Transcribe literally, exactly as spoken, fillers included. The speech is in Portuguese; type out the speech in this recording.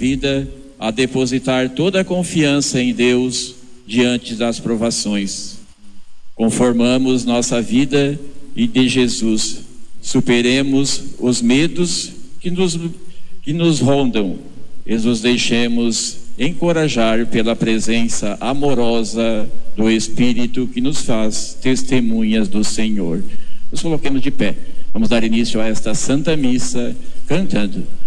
vida a depositar toda a confiança em Deus diante das provações. Conformamos nossa vida e de Jesus. Superemos os medos que nos, que nos rondam e nos deixemos encorajar pela presença amorosa do Espírito que nos faz testemunhas do Senhor. Nos coloquemos de pé. Vamos dar início a esta Santa Missa cantando.